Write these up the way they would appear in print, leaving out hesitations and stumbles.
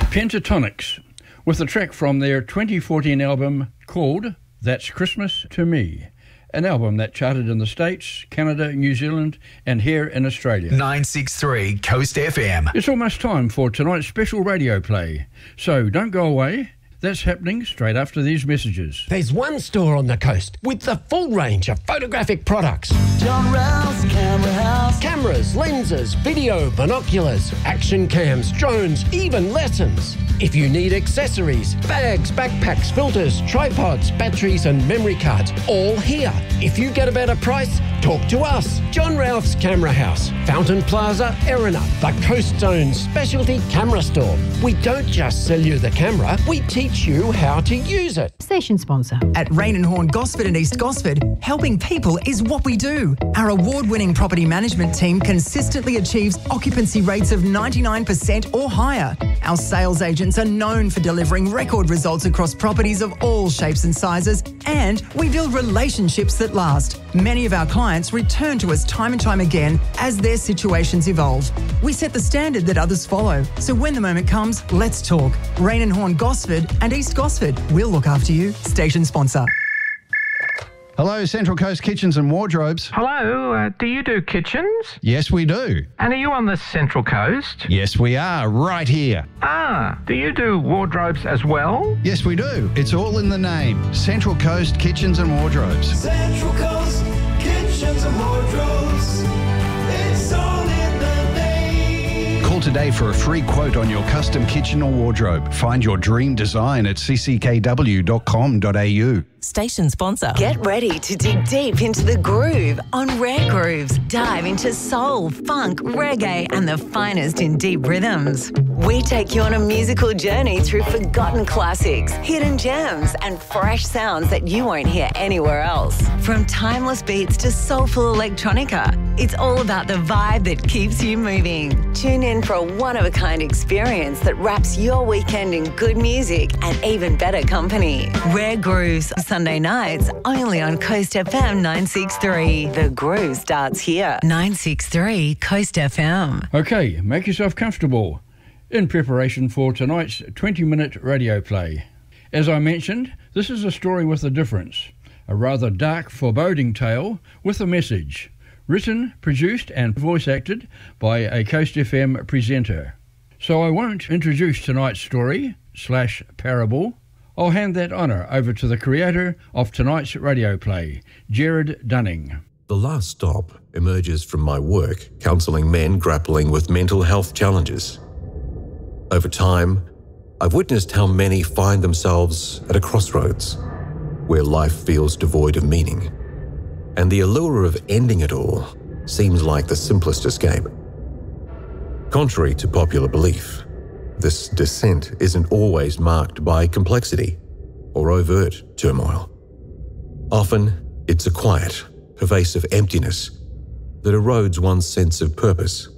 Pentatonix, with a track from their 2014 album called That's Christmas to Me, an album that charted in the States, Canada, New Zealand, and here in Australia. 963 Coast FM. It's almost time for tonight's special radio play, so don't go away. That's happening straight after these messages. There's one store on the coast with the full range of photographic products. John Ralph's Camera House. Cameras, lenses, video, binoculars, action cams, drones, even lessons. If you need accessories, bags, backpacks, filters, tripods, batteries and memory cards, all here. If you get a better price, talk to us. John Ralph's Camera House, Fountain Plaza, Erina, the Coast Zone's specialty camera store. We don't just sell you the camera, we teach you how to use it. Station sponsor. At Rain and Horn Gosford and East Gosford, helping people is what we do. Our award-winning property management team consistently achieves occupancy rates of 99% or higher. Our sales agents are known for delivering record results across properties of all shapes and sizes, and we build relationships that last. Many of our clients return to us time and time again as their situations evolve. We set the standard that others follow, so when the moment comes, let's talk. Rain and Horn Gosford and East Gosford. We'll look after you. Station sponsor. Hello, Central Coast Kitchens and Wardrobes. Hello, do you do kitchens? Yes, we do. And are you on the Central Coast? Yes, we are, right here. Do you do wardrobes as well? Yes, we do. It's all in the name. Central Coast Kitchens and Wardrobes. Central Coast Kitchens and Wardrobes. It's all in the name. Call today for a free quote on your custom kitchen or wardrobe. Find your dream design at cckw.com.au. Station sponsor. Get ready to dig deep into the groove on Rare Grooves. Dive into soul, funk, reggae, and the finest in deep rhythms. We take you on a musical journey through forgotten classics, hidden gems, and fresh sounds that you won't hear anywhere else. From timeless beats to soulful electronica, it's all about the vibe that keeps you moving. Tune in for a one-of-a-kind experience that wraps your weekend in good music and even better company. Rare Grooves, Sunday nights, only on Coast FM 963. The groove starts here. 963 Coast FM. Okay, make yourself comfortable in preparation for tonight's 20-minute radio play. As I mentioned, this is a story with a difference. A rather dark, foreboding tale with a message. Written, produced and voice acted by a Coast FM presenter. So I won't introduce tonight's story / parable. I'll hand that honour over to the creator of tonight's radio play, Jared Dunning. The Last Stop emerges from my work counselling men grappling with mental health challenges. Over time, I've witnessed how many find themselves at a crossroads where life feels devoid of meaning, and the allure of ending it all seems like the simplest escape. Contrary to popular belief, this descent isn't always marked by complexity or overt turmoil. Often, it's a quiet, pervasive emptiness that erodes one's sense of purpose.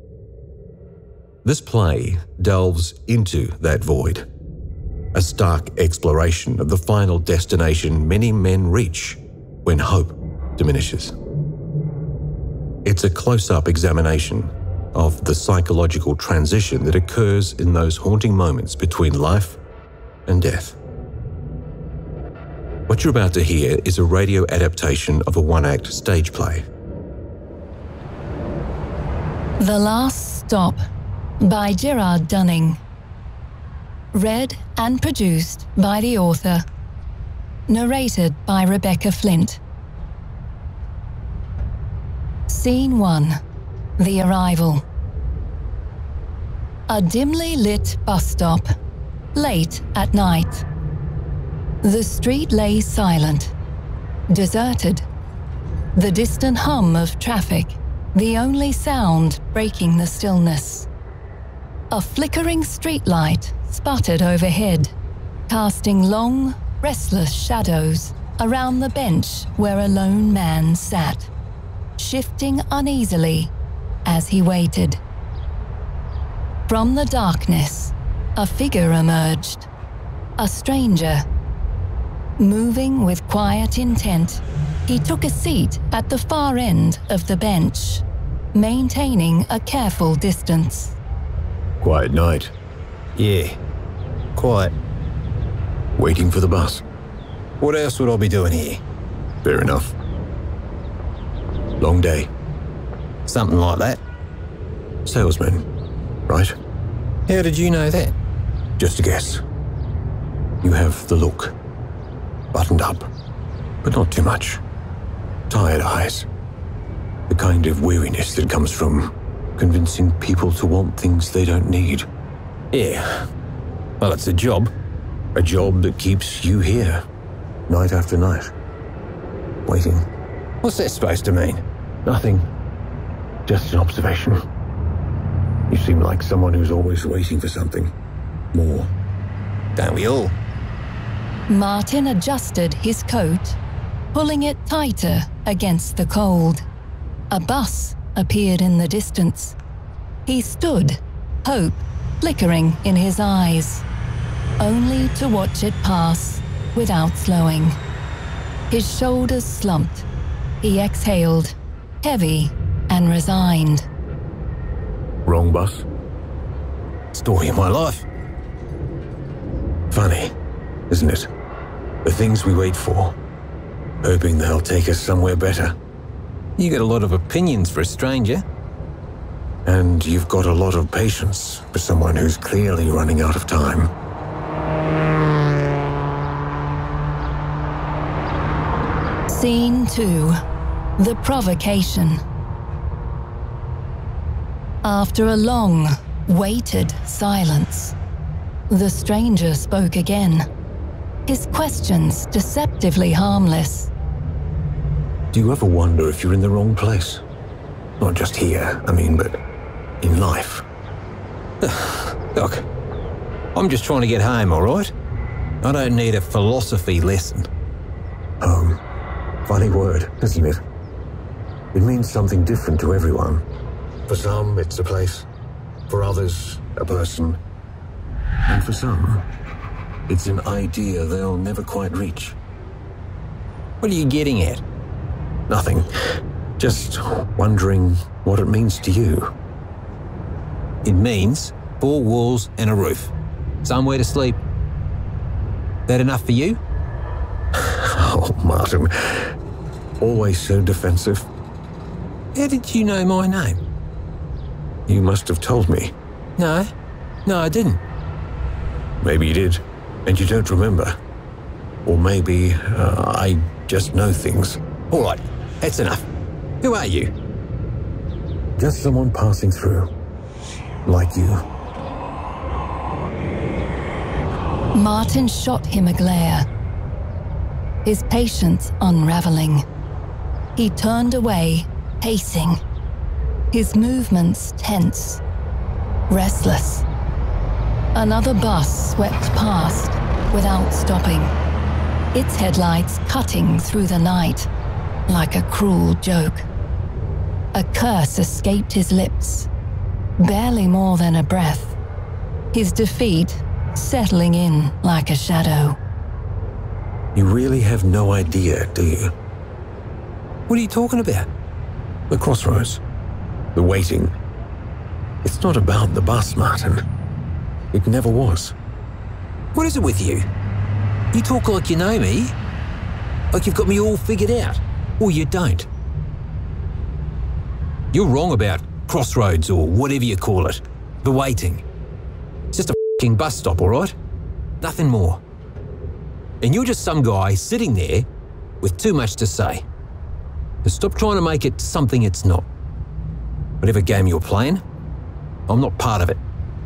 This play delves into that void, a stark exploration of the final destination many men reach when hope diminishes. It's a close-up examination of the psychological transition that occurs in those haunting moments between life and death. What you're about to hear is a radio adaptation of a one-act stage play. The Last Stop by Gerard Dunning. Read and produced by the author. Narrated by Rebecca Flint. Scene 1. The Arrival. A dimly lit bus stop, late at night. The street lay silent, deserted. The distant hum of traffic, the only sound breaking the stillness. A flickering streetlight sputtered overhead, casting long, restless shadows around the bench where a lone man sat, shifting uneasily as he waited. From the darkness, a figure emerged, a stranger. Moving with quiet intent, he took a seat at the far end of the bench, maintaining a careful distance. Quiet night. Yeah. Quiet. Waiting for the bus. What else would I be doing here? Fair enough. Long day. Something like that. Salesman, right? How did you know that? Just a guess. You have the look. Buttoned up, but not too much. Tired eyes. The kind of weariness that comes from convincing people to want things they don't need. Yeah. Well, it's a job. A job that keeps you here, night after night. Waiting. What's that supposed to mean? Nothing. Just an observation. You seem like someone who's always waiting for something. More. Don't we all? Martin adjusted his coat, pulling it tighter against the cold. A bus appeared in the distance. He stood, hope flickering in his eyes, only to watch it pass without slowing. His shoulders slumped. He exhaled, heavy and resigned. Wrong bus? Story of my life. Funny, isn't it? The things we wait for, hoping they'll take us somewhere better. You got a lot of opinions for a stranger. And you've got a lot of patience for someone who's clearly running out of time. Scene 2. The Provocation. After a long, weighted silence, the stranger spoke again, his questions deceptively harmless. Do you ever wonder if you're in the wrong place? Not just here, but in life. Look, I'm just trying to get home, all right? I don't need a philosophy lesson. Home. Funny word, isn't it? It means something different to everyone. For some, it's a place. For others, a person. And for some, it's an idea they'll never quite reach. What are you getting at? Nothing. Just wondering what it means to you. It means 4 walls and a roof. Somewhere to sleep. That enough for you? Oh, Martin. Always so defensive. How did you know my name? You must have told me. No, I didn't. Maybe you did, and you don't remember. Or maybe I just know things. All right, that's enough. Who are you? Just someone passing through. Like you. Martin shot him a glare, his patience unraveling. He turned away, pacing, his movements tense, restless. Another bus swept past without stopping, its headlights cutting through the night like a cruel joke. A curse escaped his lips, barely more than a breath, his defeat settling in like a shadow. You really have no idea, do you? What are you talking about? The crossroads. The waiting. It's not about the bus, Martin. It never was. What is it with you? You talk like you know me. Like you've got me all figured out. Or you don't. You're wrong about crossroads or whatever you call it. The waiting. It's just a f***ing bus stop, all right? Nothing more. And you're just some guy sitting there with too much to say. So stop trying to make it something it's not. Whatever game you're playing, I'm not part of it.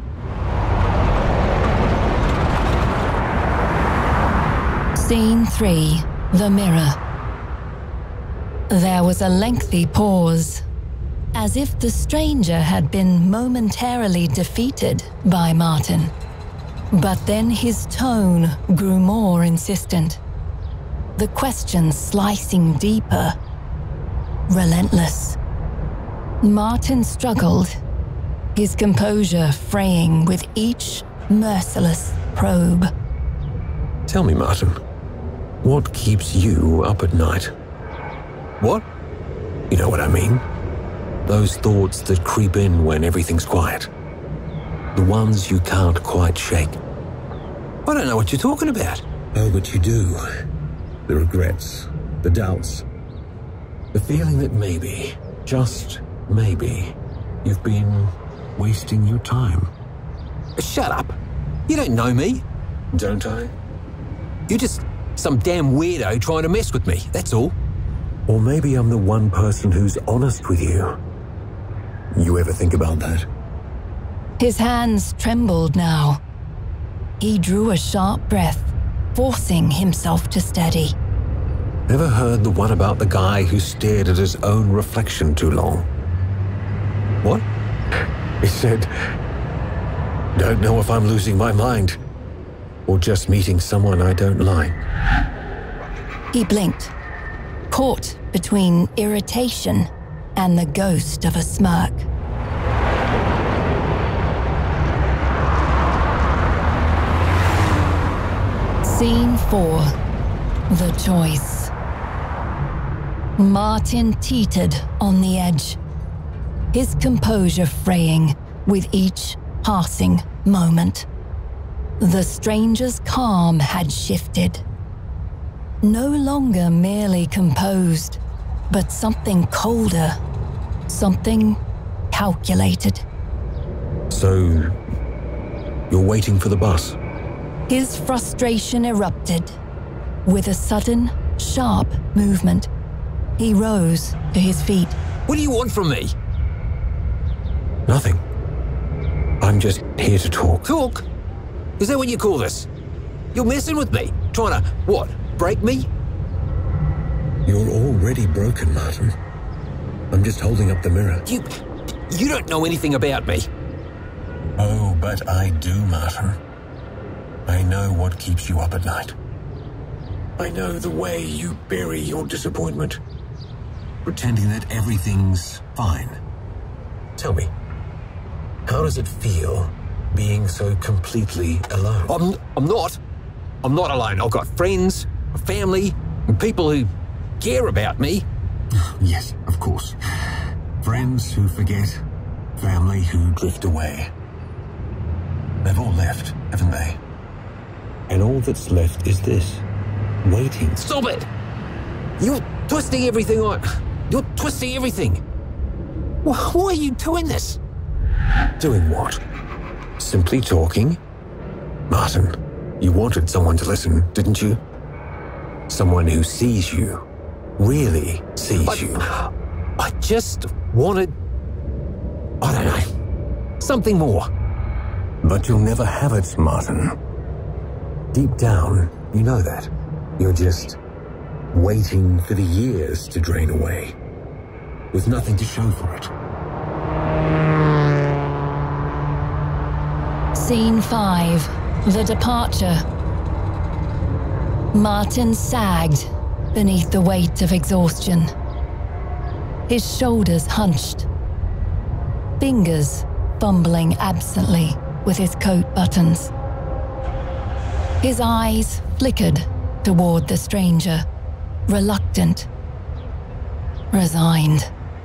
Scene 3. The Mirror. There was a lengthy pause, as if the stranger had been momentarily defeated by Martin. But then his tone grew more insistent, the questions slicing deeper, relentless. Martin struggled, his composure fraying with each merciless probe. Tell me, Martin, what keeps you up at night? What? You know what I mean? Those thoughts that creep in when everything's quiet. The ones you can't quite shake. I don't know what you're talking about. Oh, but you do. The regrets, the doubts, the feeling that maybe, just maybe, you've been wasting your time. Shut up. You don't know me. Don't I? You're just some damn weirdo trying to mess with me, that's all. Or maybe I'm the one person who's honest with you. You ever think about that? His hands trembled now. He drew a sharp breath, forcing himself to steady. Ever heard the one about the guy who stared at his own reflection too long? What? He said, "Don't know if I'm losing my mind or just meeting someone I don't like." He blinked, caught between irritation and the ghost of a smirk. Scene 4. The Choice. Martin teetered on the edge, his composure fraying with each passing moment. The stranger's calm had shifted. No longer merely composed, but something colder, something calculated. So, you're waiting for the bus? His frustration erupted. With a sudden, sharp movement, he rose to his feet. What do you want from me? Nothing. I'm just here to talk. Talk? Is that what you call this? You're messing with me? Trying to, what, break me? You're already broken, Martin. I'm just holding up the mirror. You don't know anything about me. Oh, but I do, Martin. I know what keeps you up at night. I know the way you bury your disappointment, pretending that everything's fine. Tell me, how does it feel being so completely alone? I'm not alone. I've got friends, a family, and people who care about me. Yes, of course. Friends who forget, family who drift away. They've all left, haven't they? And all that's left is this, waiting. Stop it! You're twisting everything on. You're twisting everything. Why are you doing this? Doing what? Simply talking? Martin, you wanted someone to listen, didn't you? Someone who sees you. Really sees you. I just wanted, I don't know, something more. But you'll never have it, Martin. Deep down, you know that. You're just waiting for the years to drain away, with nothing to show for it. Scene 5. The Departure. Martin sagged beneath the weight of exhaustion. His shoulders hunched, fingers fumbling absently with his coat buttons. His eyes flickered toward the stranger, reluctant, resigned.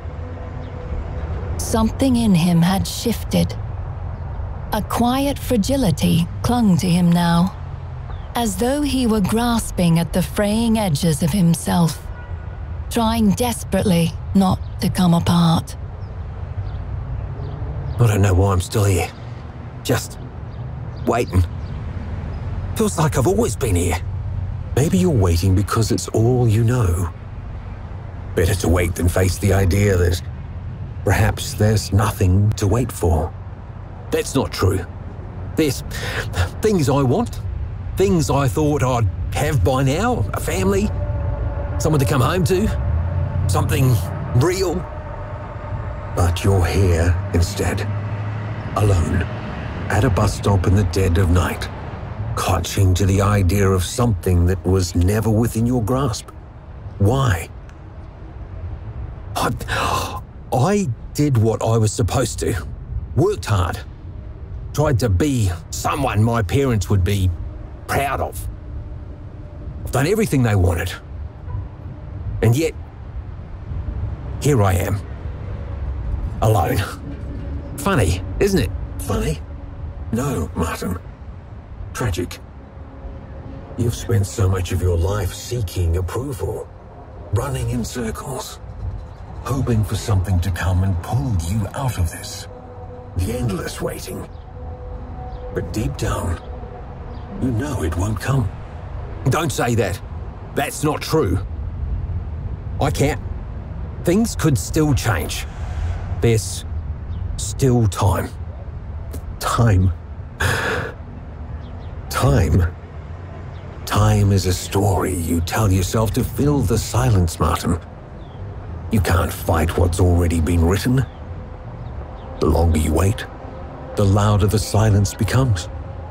Something in him had shifted. A quiet fragility clung to him now, as though he were grasping at the fraying edges of himself, trying desperately not to come apart. I don't know why I'm still here. Just waiting. Feels like I've always been here. Maybe you're waiting because it's all you know. Better to wait than face the idea that perhaps there's nothing to wait for. That's not true. There's things I want, things I thought I'd have by now, a family, someone to come home to, something real. But you're here instead, alone, at a bus stop in the dead of night, clutching to the idea of something that was never within your grasp. Why? I did what I was supposed to. Worked hard. Tried to be someone my parents would be proud of. I've done everything they wanted. And yet, here I am. Alone. Funny, isn't it? Funny? No, Martin. Tragic. You've spent so much of your life seeking approval, running in circles, hoping for something to come and pull you out of this. The endless waiting. But deep down, you know it won't come. Don't say that. That's not true. I can't. Things could still change. There's still time. Time. Time. Time is a story you tell yourself to fill the silence, Martin. You can't fight what's already been written. The longer you wait, the louder the silence becomes.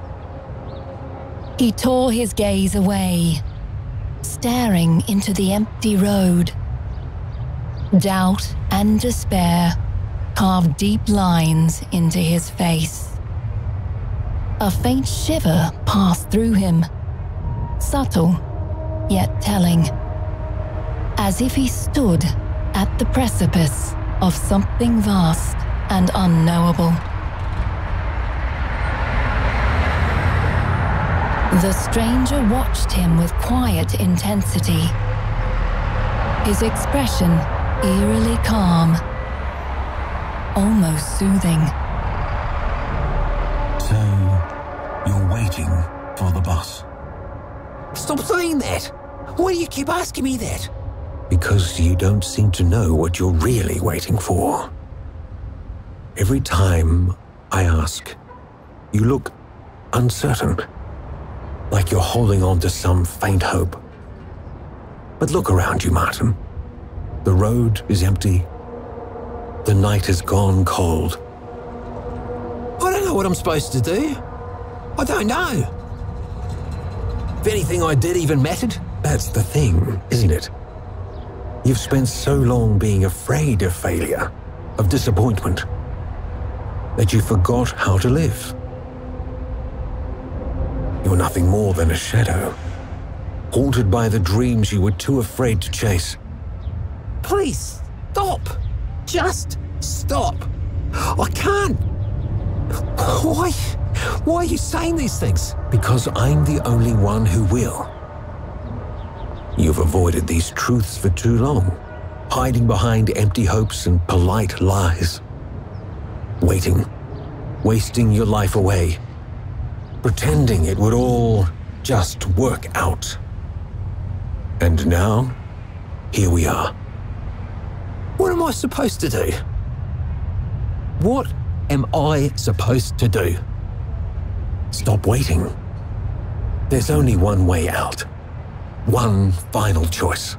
He tore his gaze away, staring into the empty road. Doubt and despair carved deep lines into his face. A faint shiver passed through him, subtle yet telling, as if he stood at the precipice of something vast and unknowable. The stranger watched him with quiet intensity, his expression eerily calm, almost soothing. So, you're waiting for the bus? Stop saying that! Why do you keep asking me that? Because you don't seem to know what you're really waiting for. Every time I ask, you look uncertain, like you're holding on to some faint hope. But look around you, Martin. The road is empty. The night has gone cold. I don't know what I'm supposed to do. I don't know. If anything I did even mattered. That's the thing, isn't it? You've spent so long being afraid of failure, of disappointment, that you forgot how to live. You're nothing more than a shadow, haunted by the dreams you were too afraid to chase. Please, stop. Just stop. I can't. Why? Why are you saying these things? Because I'm the only one who will. You've avoided these truths for too long, hiding behind empty hopes and polite lies. Waiting, wasting your life away, pretending it would all just work out. And now, here we are. What am I supposed to do? What am I supposed to do? Stop waiting. There's only one way out. One final choice.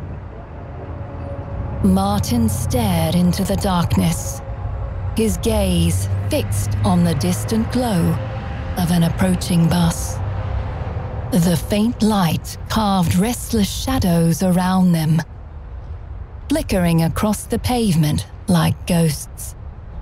Martin stared into the darkness, his gaze fixed on the distant glow of an approaching bus. The faint light carved restless shadows around them, flickering across the pavement like ghosts.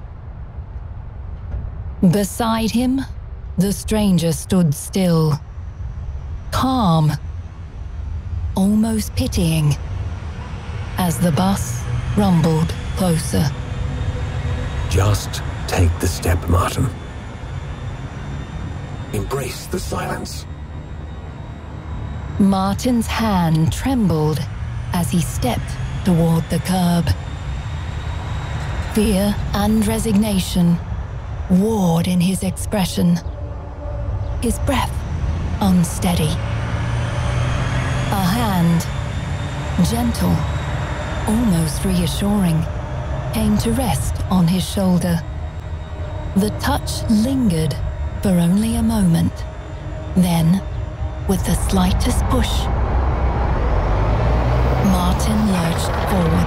Beside him, the stranger stood still, calm, almost pitying, as the bus rumbled closer. Just take the step, Martin. Embrace the silence. Martin's hand trembled as he stepped toward the curb. Fear and resignation warred in his expression, his breath unsteady. A hand, gentle, almost reassuring, came to rest on his shoulder. The touch lingered for only a moment. Then, with the slightest push, Martin lurched forward.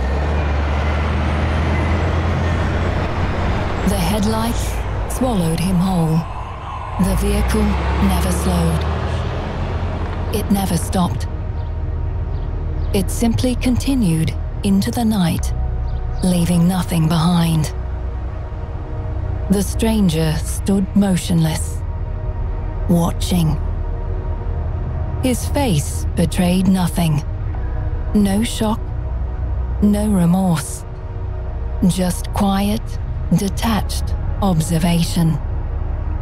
The headlights swallowed him whole. The vehicle never slowed. It never stopped. It simply continued into the night, leaving nothing behind. The stranger stood motionless, watching. His face betrayed nothing. No shock, no remorse. Just quiet, detached observation.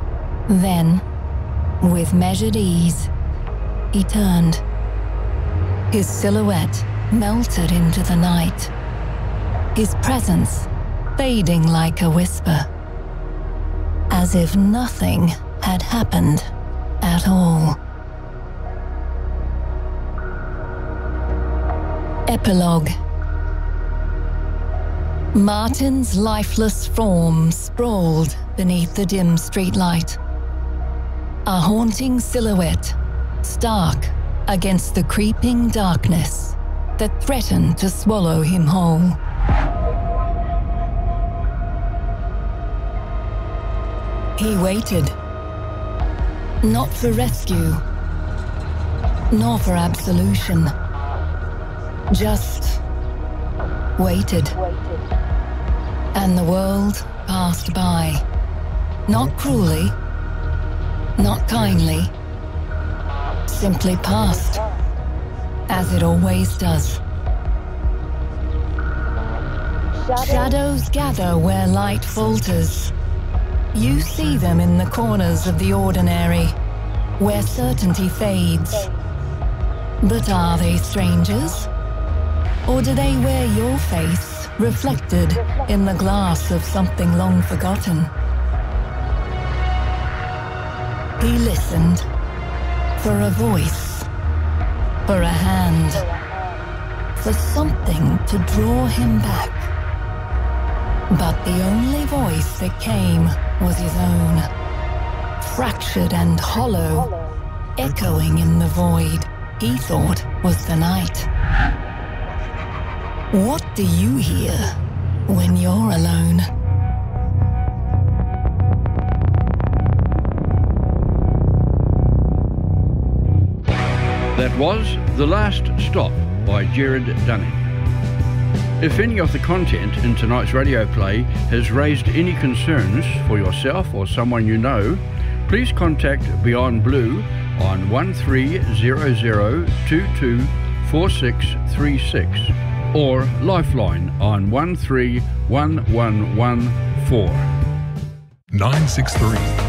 Then, with measured ease, he turned. His silhouette melted into the night, his presence fading like a whisper, as if nothing had happened at all. Epilogue. Martin's lifeless form sprawled beneath the dim streetlight, a haunting silhouette, stark against the creeping darkness that threatened to swallow him whole. He waited, not for rescue, nor for absolution, just waited. And the world passed by, not cruelly, not kindly, simply passed, as it always does. Shadows gather where light falters. You see them in the corners of the ordinary, where certainty fades. But are they strangers? Or do they wear your face, reflected in the glass of something long forgotten? He listened for a voice, for a hand, for something to draw him back. But the only voice that came was his own, fractured and hollow, echoing in the void he thought was the night. What do you hear when you're alone? That was The Last Stop by Jared Dunning. If any of the content in tonight's radio play has raised any concerns for yourself or someone you know, please contact Beyond Blue on 1300224636 or Lifeline on 131114. 963